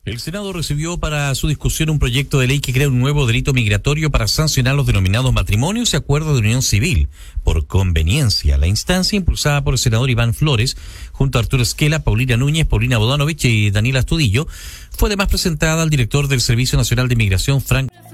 El Senado recibió para su discusión un proyecto de ley que crea un nuevo delito migratorio para sancionar los denominados matrimonios y acuerdos de unión civil por conveniencia. La instancia, impulsada por el senador Iván Flores, junto a Arturo Esquela, Paulina Núñez, Paulina Bodanovich y Daniela Astudillo, fue además presentada al director del Servicio Nacional de Migración, Frank